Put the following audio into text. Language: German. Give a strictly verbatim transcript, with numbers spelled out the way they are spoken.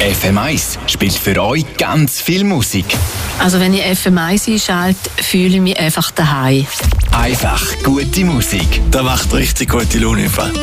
F M eins spielt für euch ganz viel Musik. Also wenn ich F M eins einschalte, fühle ich mich einfach daheim. Einfach gute Musik. Das macht richtig gute Laune.